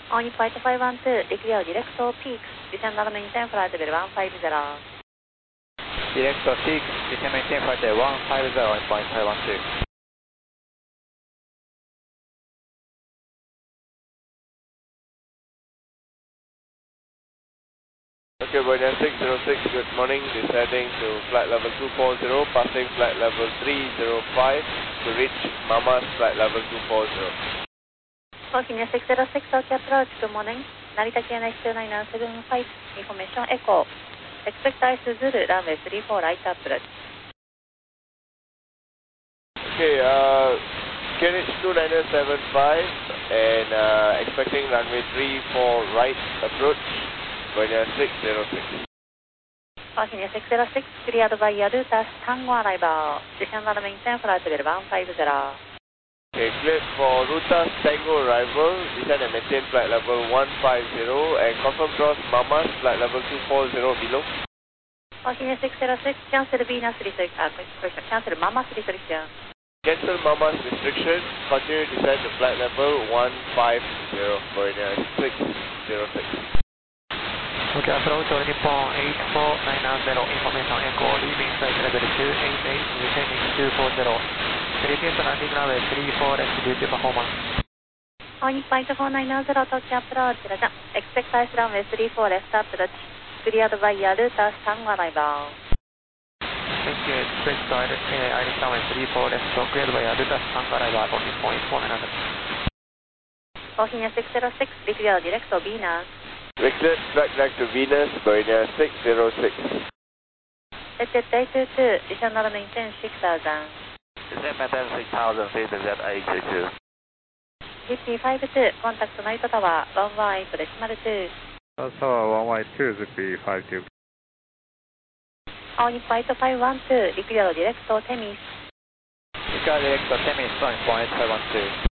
On flight 512, declare direct peaks, descend and maintain flight level 150. Direct peaks, descend maintain flight level 150 on flight 512. Okay, Bernier 606, good morning, descending to flight level 240, passing flight level 305 to reach Mama's flight level 240. Bernier 606, okay approach, good morning, Narita KNH 29975, information echo, expect ice Zulu, runway 34, right approach. Okay, KNH 29975 and expecting runway 34 right approach. Bernier 606. Bernier 606, cleared by Yarutas Tango arrival. Descend and maintain flight level 150. Okay, cleared for Rutas Tango arrival. Descend and maintain flight level 150 and confirm cross Mama's flight level 240 below. Bernier 606, cancel Venus restriction, cancel Mama's restriction. Cancel Mama's restriction. Continue descend to flight level 150. Bernier 606. Okay, approach on Nippon 8490, information echo, leaving flight level 288, descending 240. Repeat landing runway 34 left due to performance. On flight 490, Tokyo approach, Raja. Expect ice runway 34 left approach, cleared by Yarutas Tango arrival. Thank you, expect ice runway 34 left, cleared by Yarutas Tango arrival on Nippon 8490. Bernier 606, declare direct to Venus. Victor, track back to Venus, Bernier 606. Jet A22, descend and maintain 6000. Descend maintain 6000 feet, Jet A22. ZP52, contact Narita Tower, 118.2. Tower 112, ZP52. On flight 512, declare direct to Temis. Declare direct to Temis on flight 512.